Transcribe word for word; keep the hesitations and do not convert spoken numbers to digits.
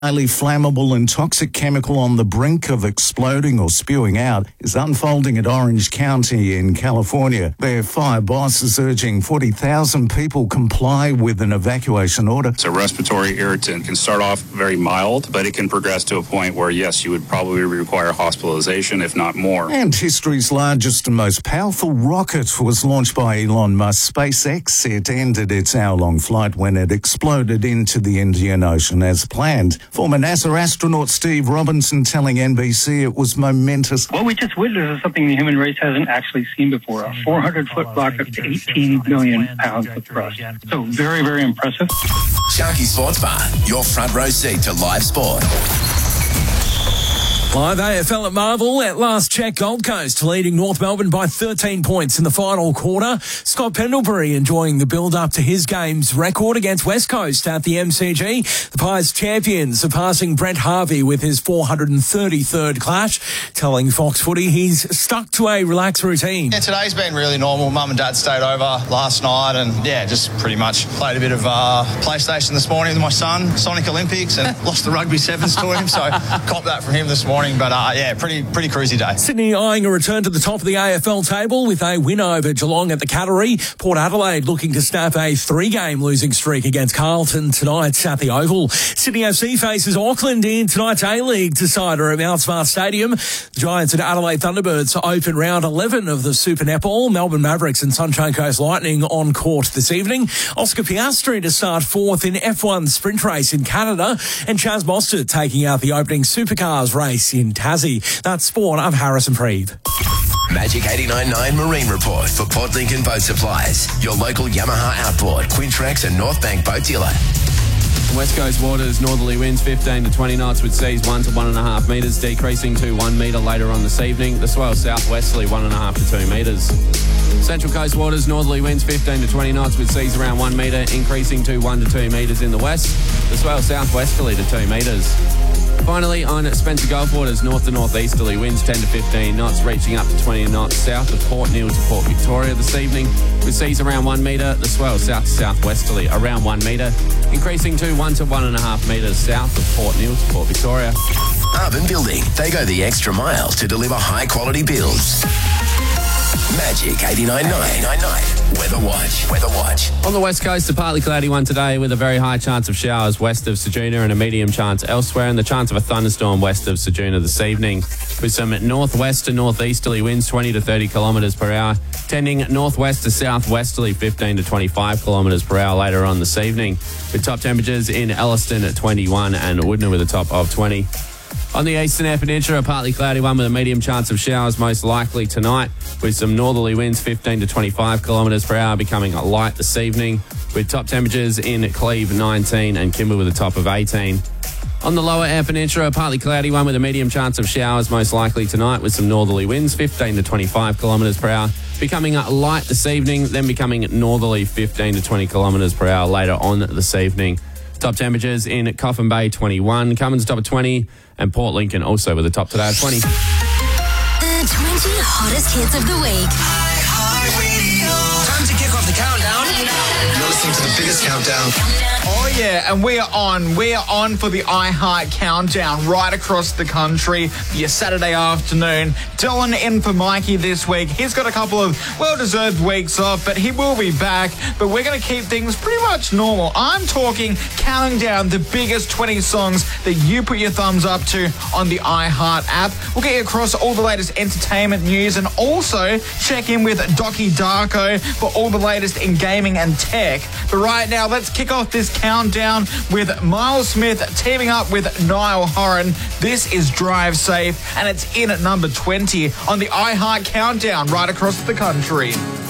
highly flammable and toxic chemical on the brink of exploding or spewing out is unfolding at Orange County in California. Their fire boss is urging forty thousand people comply with an evacuation order. It's a respiratory irritant. It can start off very mild, but it can progress to a point where, yes, you would probably require hospitalization, if not more. And history's largest and most powerful rocket was launched by Elon Musk. SpaceX, it ended its hour-long flight when it exploded into the Indian Ocean as planned. Former NASA astronaut Steve Robinson telling N B C it was momentous. What we just witnessed is something the human race hasn't actually seen before, a four hundred foot rocket to eighteen million pounds of thrust. So very, very impressive. Sharky Sports Bar, your front row seat to live sport. Live A F L at Marvel. At last check, Gold Coast leading North Melbourne by thirteen points in the final quarter. Scott Pendlebury enjoying the build-up to his game's record against West Coast at the M C G. The Pies champions surpassing Brent Harvey with his four hundred thirty-third clash, telling Fox Footy he's stuck to a relaxed routine. Yeah, today's been really normal. Mum and Dad stayed over last night and, yeah, just pretty much played a bit of uh, PlayStation this morning with my son, Sonic Olympics, and lost the rugby sevens to him, so copped that from him this morning. But, uh, yeah, pretty pretty cruisy day. Sydney eyeing a return to the top of the A F L table with a win over Geelong at the Cattery. Port Adelaide looking to snap a three-game losing streak against Carlton tonight at the Oval. Sydney F C faces Auckland in tonight's A-League decider at Mount Smart Stadium. The Giants and Adelaide Thunderbirds open round eleven of the Super Netball. Melbourne Mavericks and Sunshine Coast Lightning on court this evening. Oscar Piastri to start fourth in F one sprint race in Canada. And Chaz Mostert taking out the opening supercars race in Tassie. That's sport. I'm Harrison Freed. Magic eighty-nine point nine Marine Report for Port Lincoln Boat Supplies. Your local Yamaha Outboard, Quintrex and North Bank Boat Dealer. West Coast waters, northerly winds fifteen to twenty knots with seas one to one and a half metres, decreasing to one metre later on this evening. The swell southwesterly one and a half to two metres. Central Coast waters, northerly winds fifteen to twenty knots with seas around one metre, increasing to one to two metres in the west. The swell southwesterly to two metres. Finally, on Spencer Gulf waters, north to northeasterly winds ten to fifteen knots, reaching up to twenty knots south of Port Neal to Port Victoria this evening, with seas around one metre. The swell south to southwesterly around one metre, increasing to one to one and a half metres south of Port Neal to Port Victoria. Urban Building, they go the extra mile to deliver high-quality builds. Magic eighty-nine point nine. Weather Watch. Weather Watch. On the west coast, a partly cloudy one today with a very high chance of showers west of Ceduna and a medium chance elsewhere, and the chance of a thunderstorm west of Ceduna this evening, with some northwest to northeasterly winds twenty to thirty kilometres per hour, tending northwest to southwesterly fifteen to twenty-five kilometres per hour later on this evening, with top temperatures in Elliston at twenty-one and Woodner with a top of twenty. On the eastern air peninsula, a partly cloudy one with a medium chance of showers most likely tonight, with some northerly winds fifteen to twenty-five kilometres per hour becoming light this evening, with top temperatures in Cleve nineteen and Kimber with a top of eighteen. On the lower air peninsula, a partly cloudy one with a medium chance of showers most likely tonight, with some northerly winds fifteen to twenty-five kilometres per hour becoming light this evening, then becoming northerly fifteen to twenty kilometres per hour later on this evening. Top temperatures in Coffin Bay twenty-one, Cummins top of twenty, and Port Lincoln also with a top today of twenty. The twenty hottest hits of the week. Time to kick off the countdown. You're listening to the biggest countdown. Oh, yeah, and we are on. We are on for the iHeart Countdown right across the country. Your Saturday afternoon. Dylan in for Mikey this week. He's got a couple of well-deserved weeks off, but he will be back. But we're going to keep things pretty much normal. I'm talking counting down the biggest twenty songs that you put your thumbs up to on the iHeart app. We'll get you across all the latest entertainment news and also check in with Docky Darko for all the latest in gaming and tech. But right now, let's kick off this countdown with Miles Smith teaming up with Niall Horan. This is Drive Safe, and it's in at number twenty on the iHeart Countdown right across the country.